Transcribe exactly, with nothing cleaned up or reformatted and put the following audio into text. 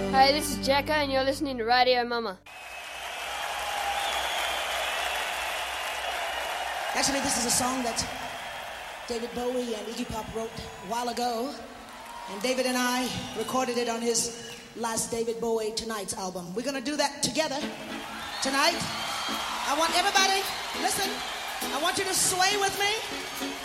Hey, this is Jacko and you're listening to Radio Mama. Actually, this is a song that David Bowie and Iggy Pop wrote a while ago. And David and I recorded it on his last David Bowie Tonight's album. We're going to do that together tonight. I want everybody, listen, I want you to sway with me.